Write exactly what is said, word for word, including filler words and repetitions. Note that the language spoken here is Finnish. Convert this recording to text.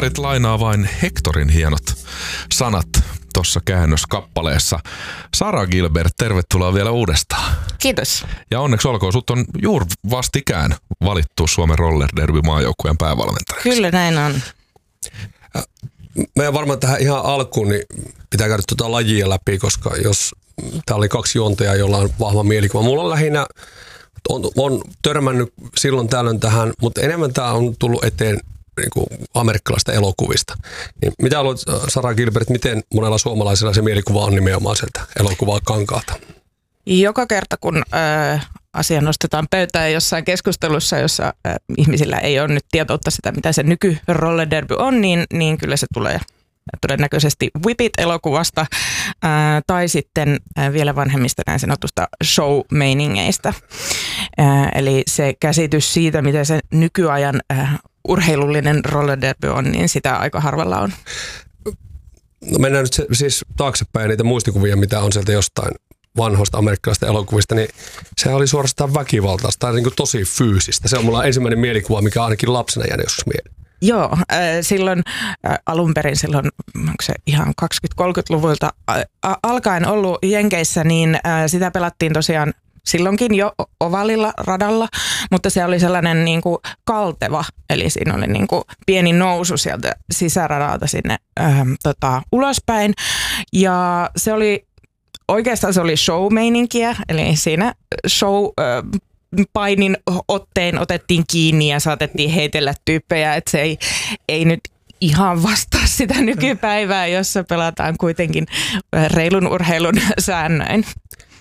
Tavarit lainaa vain Hectorin hienot sanat tuossa käännöskappaleessa. Sara Gilbert, tervetuloa vielä uudestaan. Kiitos. Ja onneksi olkoon, sut on juuri vastikään valittu Suomen roller derby maajoukkueen päävalmentajaksi. Kyllä näin on. Meidän varmaan tähän ihan alkuun niin pitää käydä tuota lajia läpi, koska jos täällä oli kaksi juontajaa, jolla on vahva mielikuva. Mulla on lähinnä, on, on törmännyt silloin tällöin tähän, mutta enemmän tämä on tullut eteen niin kuin amerikkalaisista elokuvista. Niin mitä haluat, Sara Gilbert, miten monella suomalaisella se mielikuva on nimenomaan sieltä elokuvaa kankaalta? Joka kerta, kun ö, asia nostetaan pöytään jossain keskustelussa, jossa ö, ihmisillä ei ole nyt tietoutta sitä, mitä se nyky roller derby on, niin, niin kyllä se tulee todennäköisesti Whip It-elokuvasta ää, tai sitten ää, vielä vanhemmista näin sanotusta show-meiningeistä. Ää, eli se käsitys siitä, miten se nykyajan ää, urheilullinen roller derby on, niin sitä aika harvalla on. No mennään nyt se, siis taaksepäin niitä muistikuvia, mitä on sieltä jostain vanhoista amerikkalaisista elokuvista, niin se oli suorastaan väkivaltaista tai niin kuin tosi fyysistä. Se on mulla ensimmäinen mielikuva, mikä ainakin lapsena jäänyt joskus mieleen. Joo, äh, silloin äh, alun perin silloin, onko se ihan kaksikymmentä-kolmekymmentäluvulta äh, alkaen ollut Jenkeissä, niin äh, sitä pelattiin tosiaan silloinkin jo ovalilla radalla, mutta se oli sellainen niin kuin kalteva, eli siinä oli niin kuin pieni nousu sieltä sisäradalta sinne äh, tota, ulospäin, ja se oli oikeastaan se oli show-meininkiä, eli siinä show äh, painin otteen otettiin kiinni ja saatettiin heitellä tyyppejä, että se ei, ei nyt ihan vastaa sitä nykypäivää, jossa pelataan kuitenkin reilun urheilun säännöin.